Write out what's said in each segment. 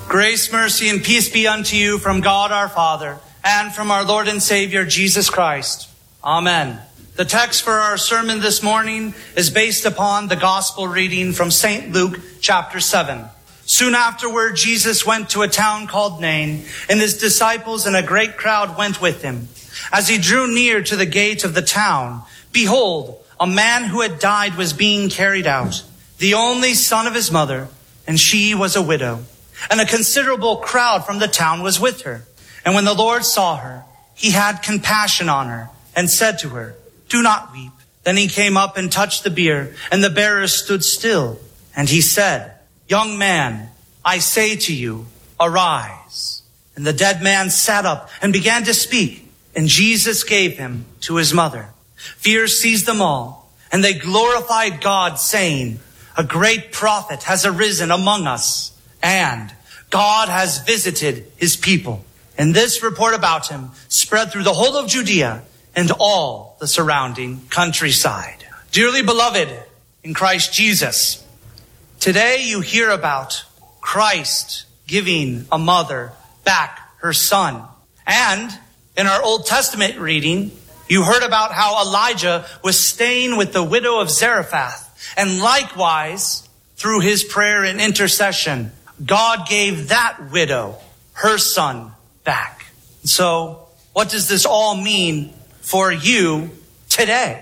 Grace, mercy, and peace be unto you from God our Father and from our Lord and Savior Jesus Christ. Amen. The text for our sermon this morning is based upon the gospel reading from St. Luke chapter 7. Soon afterward, Jesus went to a town called Nain, and his disciples and a great crowd went with him. As he drew near to the gate of the town, behold, a man who had died was being carried out, the only son of his mother, and she was a widow. And a considerable crowd from the town was with her. And when the Lord saw her, he had compassion on her and said to her, "Do not weep." Then he came up and touched the bier, and the bearers stood still. And he said, "Young man, I say to you, arise." And the dead man sat up and began to speak, and Jesus gave him to his mother. Fear seized them all, and they glorified God, saying, "A great prophet has arisen among us, and God has visited his people." And this report about him spread through the whole of Judea and all the surrounding countryside. Dearly beloved in Christ Jesus, today you hear about Christ giving a mother back her son. And in our Old Testament reading, you heard about how Elijah was staying with the widow of Zarephath. And likewise, through his prayer and intercession, God gave that widow her son back. So, what does this all mean for you today?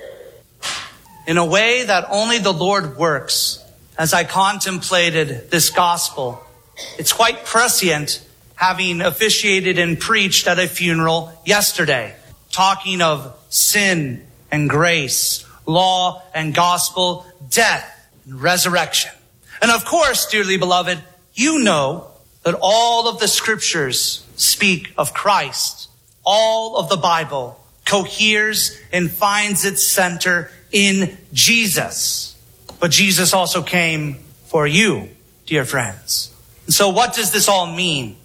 In a way that only the Lord works, as I contemplated this gospel, it's quite prescient having officiated and preached at a funeral yesterday, talking of sin and grace, law and gospel, death and resurrection. And of course, dearly beloved, you know that all of the scriptures speak of Christ. All of the Bible coheres and finds its center in Jesus. But Jesus also came for you, dear friends. And so what does this all mean?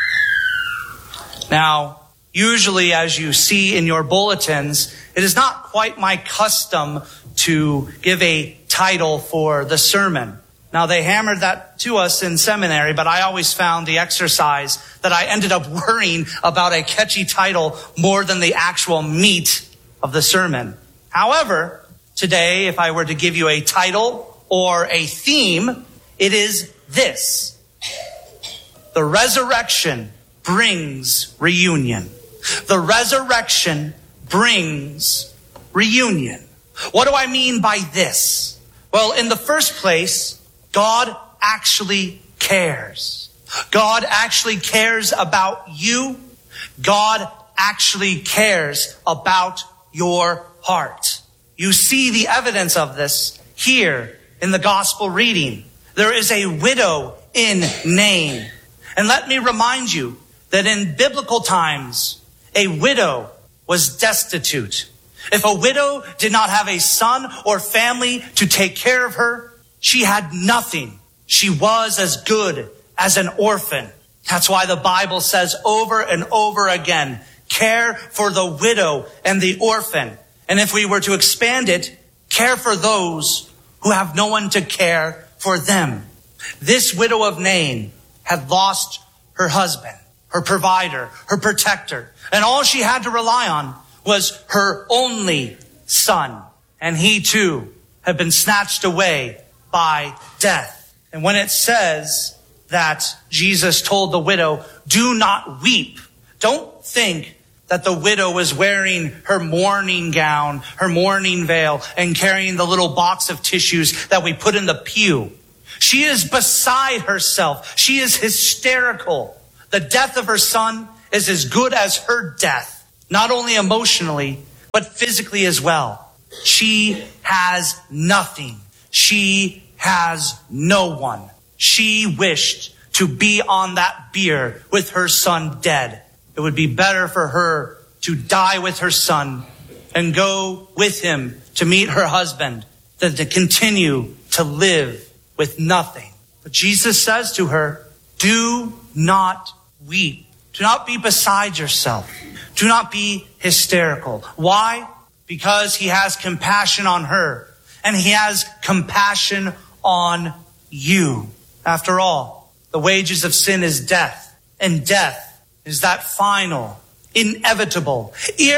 Now, usually as you see in your bulletins, it is not quite my custom to give a title for the sermon. Now, they hammered that to us in seminary, but I always found the exercise that I ended up worrying about a catchy title more than the actual meat of the sermon. However, today, if I were to give you a title or a theme, it is this: the resurrection brings reunion. The resurrection brings reunion. What do I mean by this? Well, in the first place, God actually cares. God actually cares about you. God actually cares about your heart. You see the evidence of this here in the gospel reading. There is a widow in Nain. And let me remind you that in biblical times, a widow was destitute. If a widow did not have a son or family to take care of her, she had nothing. She was as good as an orphan. That's why the Bible says over and over again, care for the widow and the orphan. And if we were to expand it, care for those who have no one to care for them. This widow of Nain had lost her husband, her provider, her protector, and all she had to rely on was her only son. And he too had been snatched away by death. And when it says that Jesus told the widow, "Do not weep," don't think that the widow was wearing her mourning gown, her mourning veil, and carrying the little box of tissues that we put in the pew. She is beside herself. She is hysterical. The death of her son is as good as her death, not only emotionally, but physically as well. She has nothing. She has no one. She wished to be on that bier with her son dead. It would be better for her to die with her son and go with him to meet her husband than to continue to live with nothing. But Jesus says to her, "Do not weep. Do not be beside yourself. Do not be hysterical." Why? Because he has compassion on her, and he has compassion on you. After all, The wages of sin is death, and death is that final, inevitable,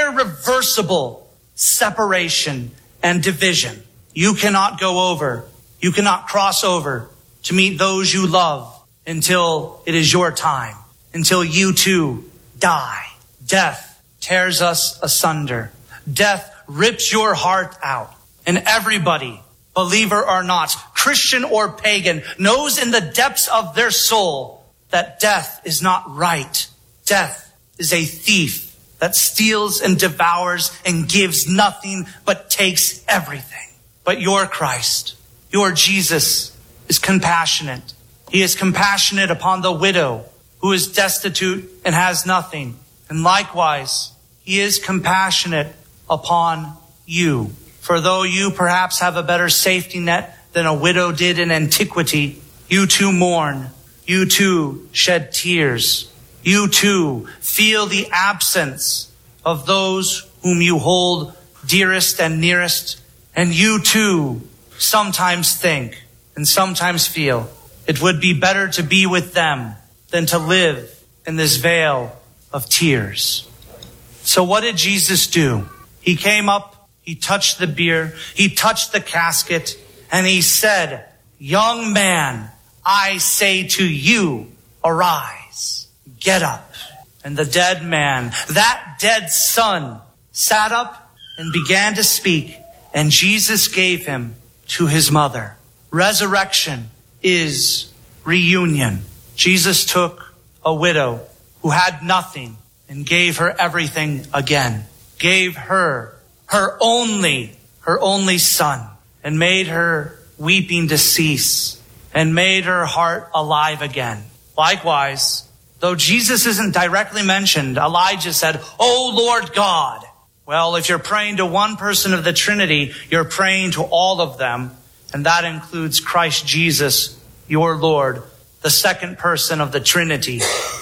irreversible separation and division. You cannot go over, you cannot cross over to meet those you love until it is your time, until you too die. Death tears us asunder. Death rips your heart out. And everybody, believer or not, Christian or pagan, knows in the depths of their soul that death is not right. Death is a thief that steals and devours and gives nothing but takes everything. But your Christ, your Jesus, is compassionate. He is compassionate upon the widow who is destitute and has nothing. And likewise, he is compassionate upon you. For though you perhaps have a better safety net than a widow did in antiquity, you too mourn. You too shed tears. You too feel the absence of those whom you hold dearest and nearest. And you too sometimes think and sometimes feel it would be better to be with them than to live in this vale of tears. So what did Jesus do? He came up, he touched the bier, he touched the casket, and he said, "Young man, I say to you, arise, get up." And the dead man, that dead son, sat up and began to speak, and Jesus gave him to his mother. Resurrection is reunion. Jesus took a widow who had nothing and gave her everything again. Gave her her only son, and made her weeping to cease, and made her heart alive again. Likewise, though Jesus isn't directly mentioned, Elijah said, "O Lord God." Well, if you're praying to one person of the Trinity, you're praying to all of them, and that includes Christ Jesus, your Lord, the second person of the Trinity.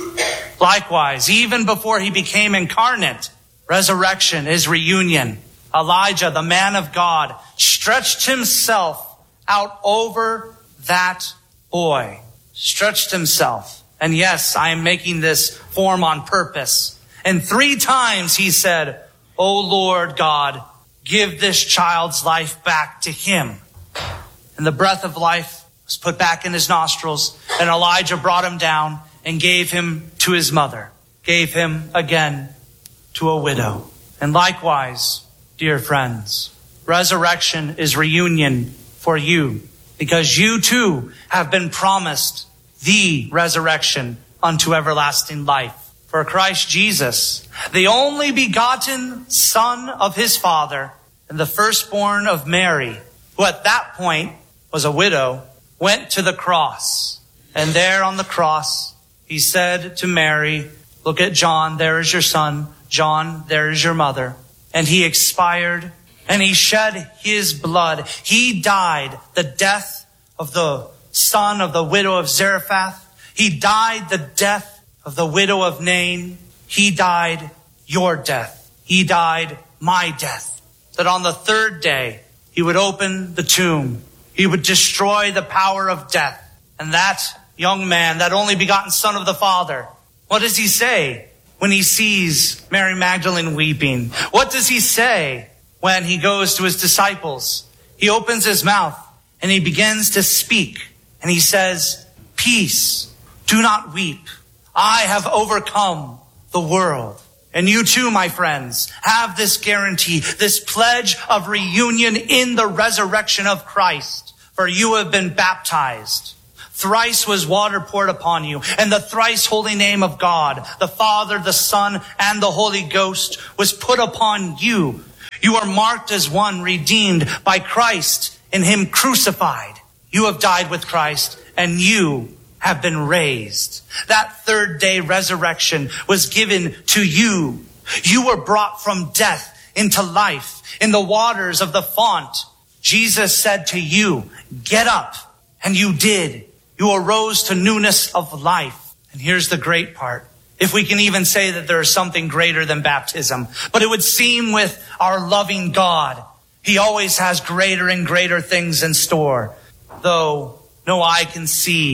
Likewise, even before he became incarnate, resurrection is reunion. Elijah, the man of God, stretched himself out over that boy. Stretched himself. And yes, I am making this form on purpose. And 3 times he said, "O Lord God, give this child's life back to him." And the breath of life was put back in his nostrils, and Elijah brought him down and gave him to his mother, gave him again to a widow. And likewise, dear friends, resurrection is reunion for you, because you too have been promised the resurrection unto everlasting life. For Christ Jesus, the only begotten Son of his Father, and the firstborn of Mary, who at that point was a widow, went to the cross. And there on the cross, he said to Mary, "Look at John, there is your son. John, there is your mother." And he expired, and he shed his blood. He died the death of the son of the widow of Zarephath. He died the death of the widow of Nain. He died your death. He died my death. That on the 3rd day, he would open the tomb. He would destroy the power of death. And that young man, that only begotten son of the Father, what does he say when he sees Mary Magdalene weeping? What does he say when he goes to his disciples? He opens his mouth and he begins to speak. And he says, "Peace, do not weep. I have overcome the world." And you too, my friends, have this guarantee, this pledge of reunion in the resurrection of Christ. For you have been baptized. Thrice was water poured upon you, and the thrice holy name of God, the Father, the Son, and the Holy Ghost was put upon you. You are marked as one redeemed by Christ and him crucified. You have died with Christ, and you have been raised. That 3rd day resurrection was given to you. You were brought from death into life in the waters of the font. Jesus said to you, "Get up," and you did. You arose to newness of life. And here's the great part. If we can even say that there is something greater than baptism, but it would seem with our loving God, he always has greater and greater things in store. Though no eye can see,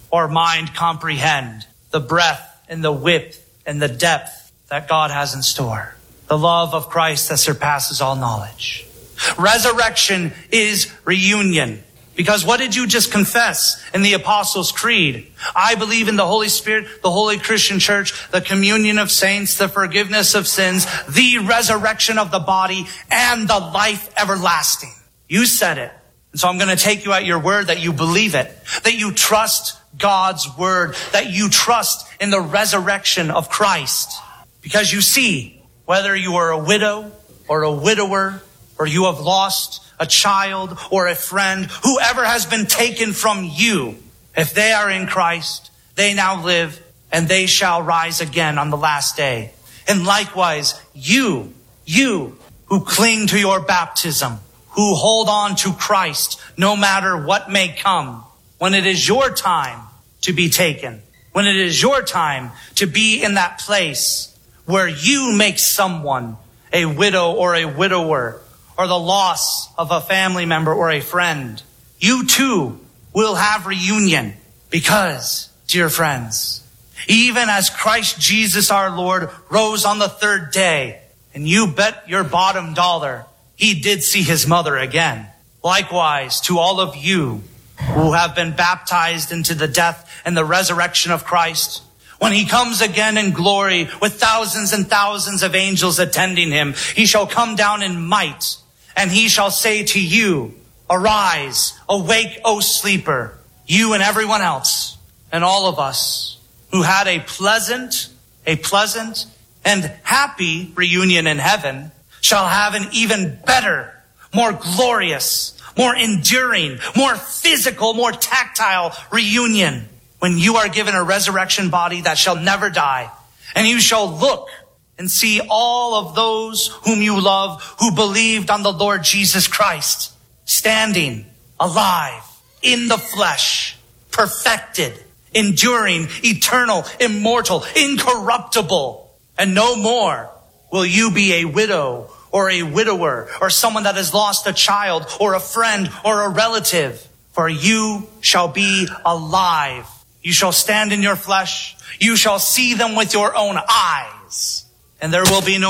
or mind comprehend the breadth and the width and the depth that God has in store. The love of Christ that surpasses all knowledge. Resurrection is reunion. Because what did you just confess in the Apostles' Creed? I believe in the Holy Spirit, the Holy Christian Church, the communion of saints, the forgiveness of sins, the resurrection of the body, and the life everlasting. You said it. And so I'm going to take you at your word that you believe it, that you trust God's word, that you trust in the resurrection of Christ. Because you see, whether you are a widow or a widower, or you have lost a child or a friend, whoever has been taken from you, if they are in Christ, they now live and they shall rise again on the last day. And likewise, you who cling to your baptism, who hold on to Christ no matter what may come, when it is your time to be taken, when it is your time to be in that place where you make someone a widow or a widower, or the loss of a family member or a friend, you too will have reunion. Because, dear friends, even as Christ Jesus our Lord rose on the third day, and you bet your bottom dollar he did see his mother again. Likewise, to all of you who have been baptized into the death and the resurrection of Christ, when he comes again in glory with thousands and thousands of angels attending him, he shall come down in might. And he shall say to you, arise, awake, O sleeper, you and everyone else, and all of us who had a pleasant and happy reunion in heaven shall have an even better, more glorious, more enduring, more physical, more tactile reunion when you are given a resurrection body that shall never die. And you shall look and see all of those whom you love who believed on the Lord Jesus Christ, standing alive in the flesh, perfected, enduring, eternal, immortal, incorruptible. And no more will you be a widow or a widower or someone that has lost a child or a friend or a relative, for you shall be alive. You shall stand in your flesh. You shall see them with your own eyes. And there will be no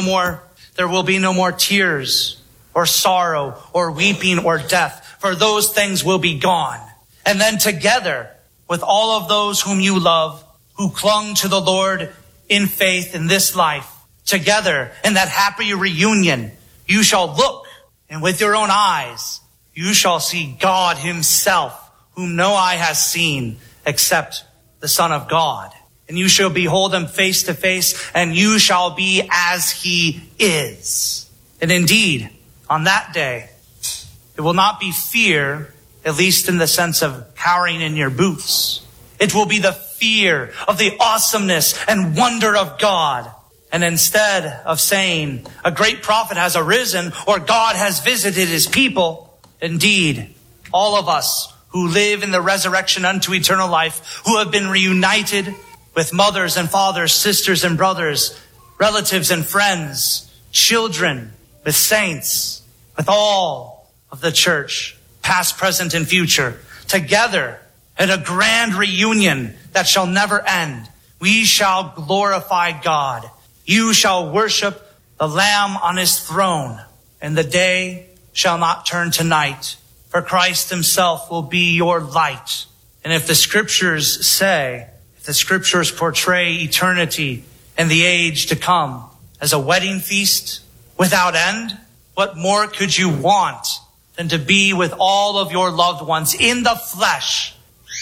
more tears or sorrow or weeping or death, for those things will be gone. And then together with all of those whom you love, who clung to the Lord in faith in this life, together in that happy reunion, you shall look, and with your own eyes, you shall see God himself, whom no eye has seen except the Son of God. And you shall behold him face to face, and you shall be as he is. And indeed, on that day, it will not be fear, at least in the sense of cowering in your boots. It will be the fear of the awesomeness and wonder of God. And instead of saying, a great prophet has arisen, or God has visited his people, indeed, all of us who live in the resurrection unto eternal life, who have been reunited with mothers and fathers, sisters and brothers, relatives and friends, children, with saints, with all of the church, past, present, and future, together in a grand reunion that shall never end. We shall glorify God. You shall worship the Lamb on his throne, and the day shall not turn to night, for Christ himself will be your light. And if the scriptures say, the scriptures portray eternity and the age to come as a wedding feast without end, what more could you want than to be with all of your loved ones in the flesh,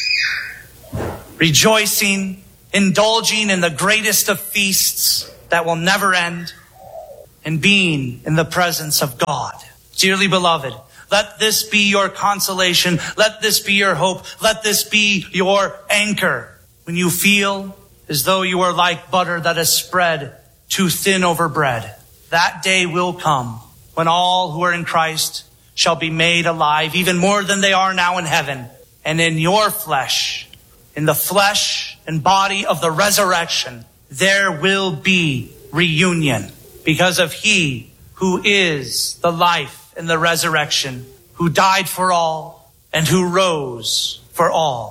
rejoicing, indulging in the greatest of feasts that will never end, and being in the presence of God. Dearly beloved, let this be your consolation. Let this be your hope. Let this be your anchor. When you feel as though you are like butter that is spread too thin over bread, that day will come when all who are in Christ shall be made alive, even more than they are now in heaven. And in your flesh, in the flesh and body of the resurrection, there will be reunion, because of he who is the life and the resurrection, who died for all and who rose for all.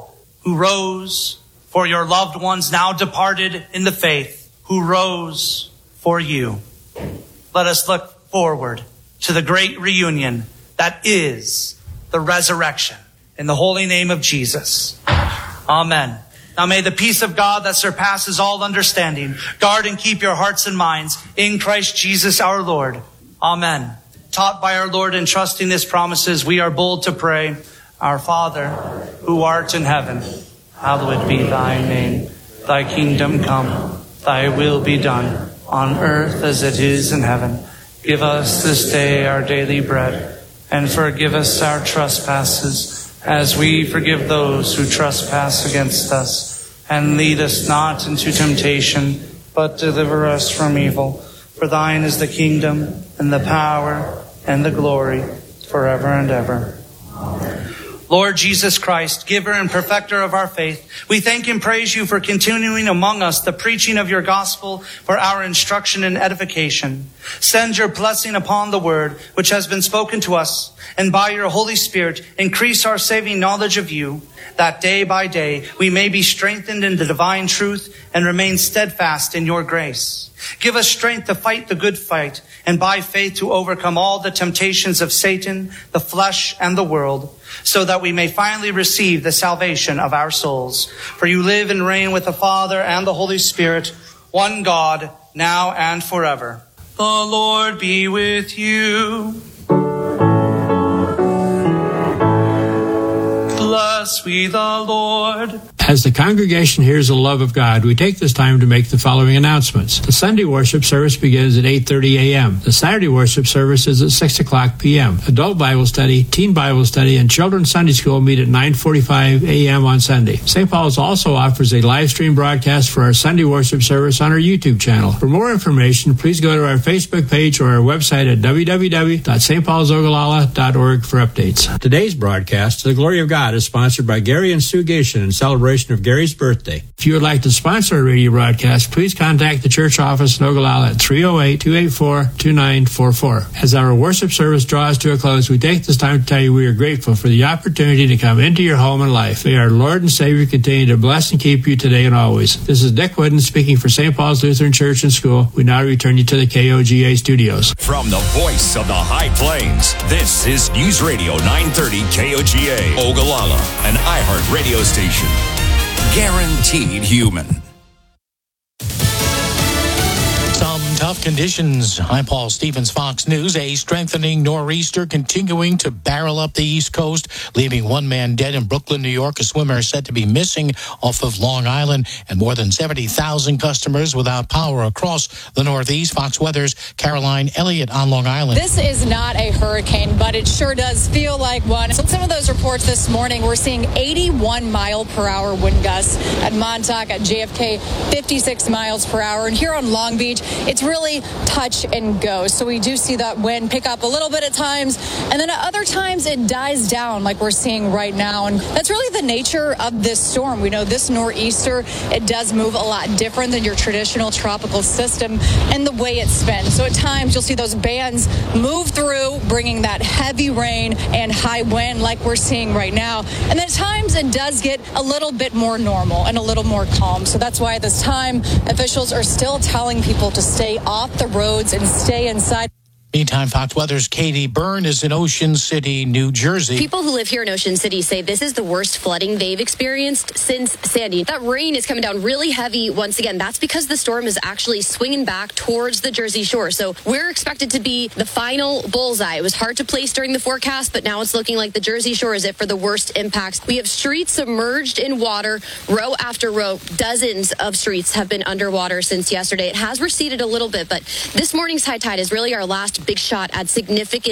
who rose for your loved ones now departed in the faith, who rose for you. Let us look forward to the great reunion that is the resurrection. In the holy name of Jesus. Amen. Now may the peace of God that surpasses all understanding guard and keep your hearts and minds in Christ Jesus our Lord. Amen. Taught by our Lord and trusting his promises, we are bold to pray, Our Father, who art in heaven, hallowed be thy name. Thy kingdom come, thy will be done, on earth as it is in heaven. Give us this day our daily bread, and forgive us our trespasses, as we forgive those who trespass against us. And lead us not into temptation, but deliver us from evil. For thine is the kingdom, and the power, and the glory, forever and ever. Lord Jesus Christ, giver and perfecter of our faith, we thank and praise you for continuing among us the preaching of your gospel for our instruction and edification. Send your blessing upon the word which has been spoken to us, and by your Holy Spirit increase our saving knowledge of you, that day by day we may be strengthened in the divine truth and remain steadfast in your grace. Give us strength to fight the good fight, and by faith to overcome all the temptations of Satan, the flesh, and the world, so that we may finally receive the salvation of our souls. For you live and reign with the Father and the Holy Spirit, one God, now and forever. The Lord be with you. Bless we the Lord. As the congregation hears the love of God, we take this time to make the following announcements. The Sunday worship service begins at 8:30 a.m. The Saturday worship service is at 6 o'clock p.m. Adult Bible study, teen Bible study, and children's Sunday school meet at 9:45 a.m. on Sunday. St. Paul's also offers a live stream broadcast for our Sunday worship service on our YouTube channel. For more information, please go to our Facebook page or our website at www.stpaulsogallala.org for updates. Today's broadcast, To the Glory of God, is sponsored by Gary and Sue Gishin in celebration of Gary's birthday. If you would like to sponsor a radio broadcast, please contact the church office in Ogallala at 308-284-2944. As our worship service draws to a close, we take this time to tell you we are grateful for the opportunity to come into your home and life. May our Lord and Savior continue to bless and keep you today and always. This is Dick Wooden speaking for St. Paul's Lutheran Church and School. We now return you to the KOGA studios. From the voice of the High Plains, this is News Radio 930 KOGA, Ogallala, an iHeart radio station. Guaranteed human. Some tough conditions. I'm Paul Stevens, Fox News. A strengthening nor'easter continuing to barrel up the East Coast, leaving one man dead in Brooklyn, New York. A swimmer is said to be missing off of Long Island, and more than 70,000 customers without power across the Northeast. Fox Weather's Caroline Elliott on Long Island. This is not a hurricane, but it sure does feel like one. So some of those reports this morning, we're seeing 81 mile per hour wind gusts at Montauk, at JFK, 56 miles per hour. And here on Long Beach, it's really touch and go. So we do see that wind pick up a little bit at times, and then at other times it dies down like we're seeing right now. And that's really the nature of this storm. We know this nor'easter, it does move a lot different than your traditional tropical system and the way it spins. So at times you'll see those bands move through, bringing that heavy rain and high wind like we're seeing right now. And then at times it does get a little bit more normal and a little more calm. So that's why at this time officials are still telling people to stay off the roads and stay inside. Meantime, Fox Weather's Katie Byrne is in Ocean City, New Jersey. People who live here in Ocean City say this is the worst flooding they've experienced since Sandy. That rain is coming down really heavy once again. That's because the storm is actually swinging back towards the Jersey Shore. So we're expected to be the final bullseye. It was hard to place during the forecast, but now it's looking like the Jersey Shore is it for the worst impacts. We have streets submerged in water, row after row. Dozens of streets have been underwater since yesterday. It has receded a little bit, but this morning's high tide is really our last big shot at significant